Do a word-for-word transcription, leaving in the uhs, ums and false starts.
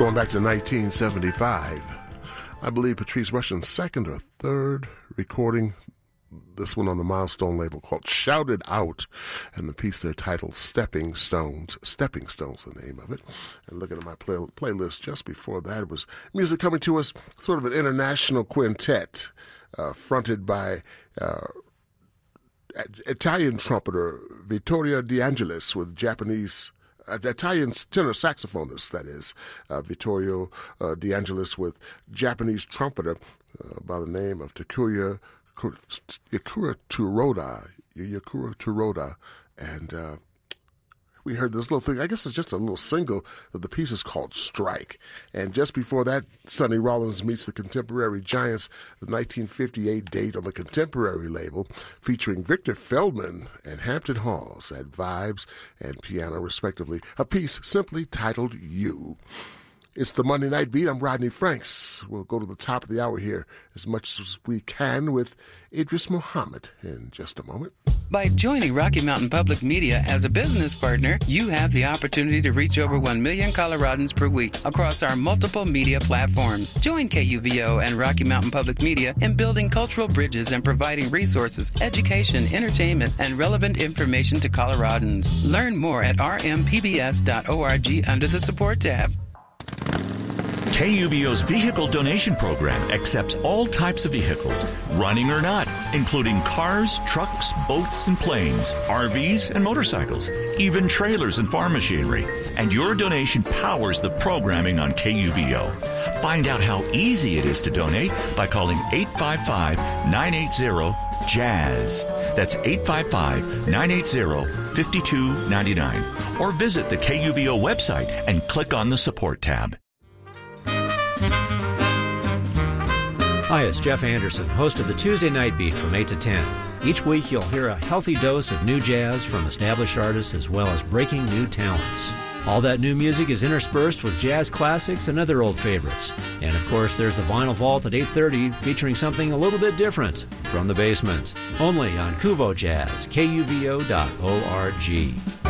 Going back to nineteen seventy-five, I believe Patrice Russian's second or third recording, this one on the Milestone label called Shout It Out, and the piece there titled Stepping Stones. Stepping Stones, the name of it. And looking at my play, playlist just before that was music coming to us, sort of an international quintet, uh, fronted by uh, Italian trumpeter Vittorio De Angelis with Japanese Uh, Italian tenor saxophonist, that is, uh, Vittorio uh, De Angelis with Japanese trumpeter uh, by the name of Takuya Yakura Turoda, Yakura Turoda, and uh, we heard this little thing. I guess it's just a little single. That the piece is called Strike. And just before that, Sonny Rollins meets the Contemporary Giants, the nineteen fifty-eight date on the Contemporary label, featuring Victor Feldman and Hampton Halls at vibes and piano, respectively. A piece simply titled You. It's the Monday Night Beat. I'm Rodney Franks. We'll go to the top of the hour here as much as we can with Idris Muhammad in just a moment. By joining Rocky Mountain Public Media as a business partner, you have the opportunity to reach over one million Coloradans per week across our multiple media platforms. Join K U V O and Rocky Mountain Public Media in building cultural bridges and providing resources, education, entertainment, and relevant information to Coloradans. Learn more at r m p b s dot org under the support tab. K U V O's vehicle donation program accepts all types of vehicles, running or not, including cars, trucks, boats, and planes, R Vs, and motorcycles, even trailers and farm machinery. And your donation powers the programming on K U V O. Find out how easy it is to donate by calling eight five five, nine eight zero, JAZZ. That's eight five five, nine eight zero, five two nine nine. Or visit the K U V O website and click on the support tab. Hi, it's Jeff Anderson, host of the Tuesday Night Beat from eight to ten. Each week you'll hear a healthy dose of new jazz from established artists as well as breaking new talents. All that new music is interspersed with jazz classics and other old favorites. And of course, there's the Vinyl Vault at eight thirty featuring something a little bit different from the basement. Only on Kuvo Jazz, K U V O dot org.